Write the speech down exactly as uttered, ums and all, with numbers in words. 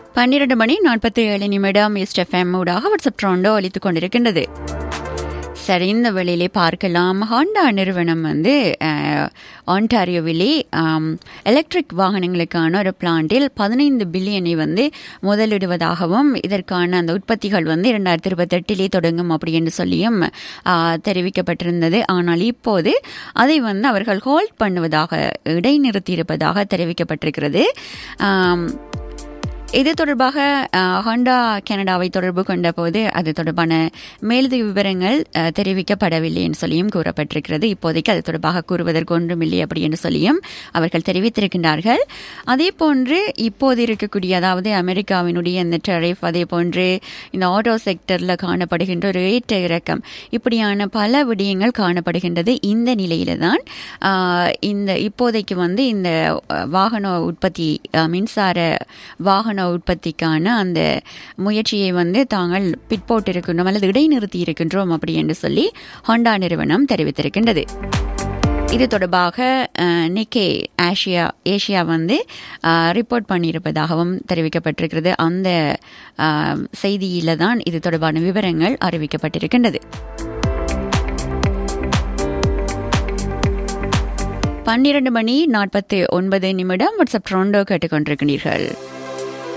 பன்னிரண்டு மணி நாற்பத்தி ஏழு நிமிடம் ஈஸ்ட் எஃப்எம் ஊடாக வாட்ஸ்அப் ட்ரோண்டோ அளித்துக் கொண்டிருக்கின்றது. சரி, இந்த வேளையிலே பார்க்கலாம். ஹாண்டா நிறுவனம் வந்து ஆன்டாரியோவிலே எலக்ட்ரிக் வாகனங்களுக்கான ஒரு பிளான்டில் பதினைந்து பில்லியனை வந்து முதலிடுவதாகவும் இதற்கான அந்த உற்பத்திகள் வந்து இரண்டாயிரத்தி இருபத்தி எட்டிலே தொடங்கும் அப்படின்னு சொல்லியும் தெரிவிக்கப்பட்டிருந்தது. ஆனால் இப்போது அதை வந்து அவர்கள் ஹோல்ட் பண்ணுவதாக இடைநிறுத்தியிருப்பதாக தெரிவிக்கப்பட்டிருக்கிறது. இது தொடர்பாக ஹாண்டா கனடாவை தொடர்பு கொண்ட போது அது தொடர்பான மேலதிக விவரங்கள் தெரிவிக்கப்படவில்லை என்று சொல்லியும் கூறப்பட்டிருக்கிறது. இப்போதைக்கு அது தொடர்பாக கூறுவதற்கு ஒன்றுமில்லை அப்படி என்று சொல்லியும் அவர்கள் தெரிவித்திருக்கின்றார்கள். அதே போன்று இப்போது இருக்கக்கூடிய, அதாவது அமெரிக்காவினுடைய இந்த டெரிஃப், அதே போன்று இந்த ஆட்டோ செக்டரில் காணப்படுகின்ற ஒரு ஏற்ற இறக்கம், இப்படியான பல விடயங்கள் காணப்படுகின்றது. இந்த நிலையில தான் இந்த இப்போதைக்கு வந்து இந்த வாகன உற்பத்தி, மின்சார வாகன உற்பத்திக்கான அந்த முயற்சியை வந்து தாங்கள் பிற்போட்டிருக்கின்றோம் அல்லது இடைநிறுத்தி இருக்கின்றோம் அப்படி என்று சொல்லி ஹாண்டா நிறுவனம் தெரிவித்திருக்கின்றது. இது தொடர்பாக நிக்கே ஆசியா ஏஷியா வந்து ரிப்போர்ட் பண்ணியிருப்பதாகவும் தெரிவிக்கப்பட்டிருக்கிறது. அந்த செய்தியில தான் இது தொடர்பான விவரங்கள் அறிவிக்கப்பட்டிருக்கின்றது. பன்னிரண்டு மணி நாற்பத்தி ஒன்பது நிமிடம் வாட்ஸ்அப் ட்ரோண்டோ கேட்டுக்கொண்டிருக்கிறீர்கள்.